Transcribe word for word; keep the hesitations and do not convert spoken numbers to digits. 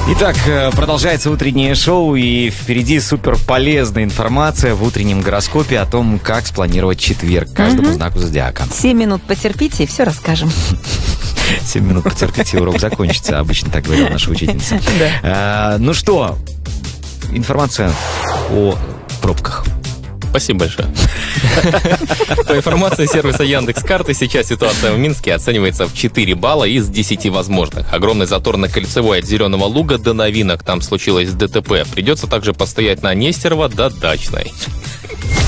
Итак, продолжается утреннее шоу, и впереди супер полезная информация в утреннем гороскопе о том, как спланировать четверг каждому угу. знаку зодиака. Семь минут потерпите, и все расскажем. Семь минут потерпите, и урок закончится. Обычно так говорила наша учительница. Да. А, ну что, информация о пробках. Спасибо большое. По информации сервиса Яндекс.Карты, сейчас ситуация в Минске оценивается в четыре балла из десяти возможных. Огромный затор на Кольцевой от Зеленого Луга до Новинок. Там случилось ДТП. Придется также постоять на Нестерова до Дачной.